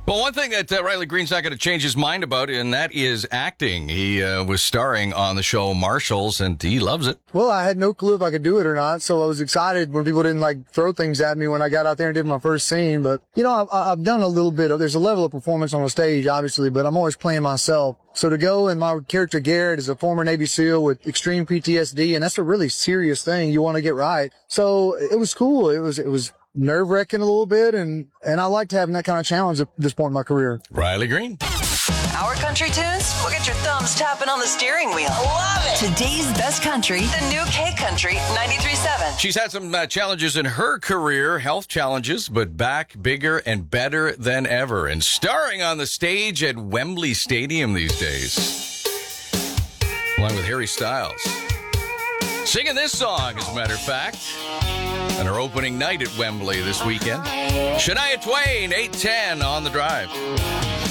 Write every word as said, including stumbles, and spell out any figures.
Well, one thing that uh, Riley Green's not going to change his mind about, and that is acting. He uh, was starring on the show Marshals, and he loves it. Well, I had no clue if I could do it or not, so I was excited when people didn't, like, throw things at me when I got out there and did my first scene. But, you know, I've, I've done a little bit of, there's a level of performance on the stage, obviously, but I'm always playing myself. So to go, and my character Garrett is a former Navy SEAL with extreme P T S D, and that's a really serious thing you want to get right. So it was cool. It was, it was nerve-wracking a little bit, and, and I liked having that kind of challenge at this point in my career. Riley Green. Our country tunes will get your thumbs tapping on the steering wheel. Love it. Today's best country, the new K Country ninety-three point seven. She's had some uh, challenges in her career, health challenges, but back bigger and better than ever, and starring on the stage at Wembley Stadium these days, along with Harry Styles. Singing this song, as a matter of fact, on her opening night at Wembley this weekend. Shania Twain, eight ten on the Drive.